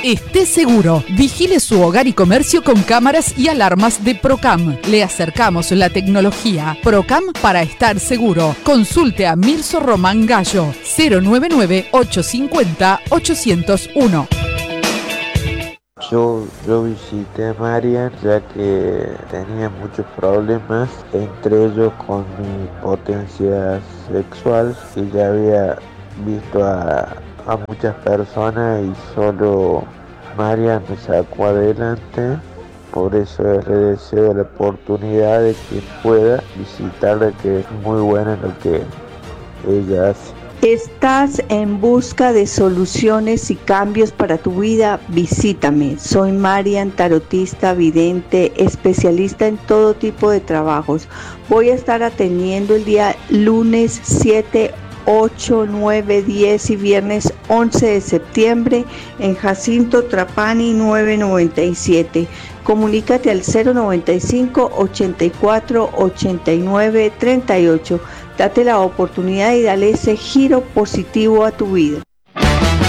Esté seguro. Vigile su hogar y comercio con cámaras y alarmas de Procam. Le acercamos la tecnología. Procam para estar seguro. Consulte a Mirso Román Gallo. 099-850-801. Yo visité a Marian ya que tenía muchos problemas, entre ellos con mi potencia sexual, y ya había visto a muchas personas y solo Marian me sacó adelante. Por eso le deseo la oportunidad de que pueda visitarla, que es muy buena en lo que ella hace. ¿Estás en busca de soluciones y cambios para tu vida? Visítame. Soy Marian, tarotista, vidente, especialista en todo tipo de trabajos. Voy a estar atendiendo el día lunes 7, 8, 9, 10 y viernes 11 de septiembre en Jacinto Trapani 997. Comunícate al 095 84 89 38. Date la oportunidad y dale ese giro positivo a tu vida.